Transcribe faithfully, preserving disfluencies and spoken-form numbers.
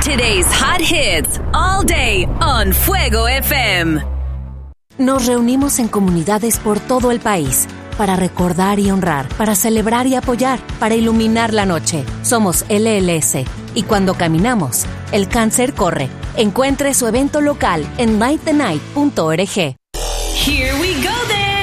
Today's hot hits all day on Fuego F M. Nos reunimos en comunidades por todo el país para recordar y honrar, para celebrar y apoyar, para iluminar la noche. Somos L L S y cuando caminamos, el cáncer corre. Encuentre su evento local en light the night punto org. Here we go.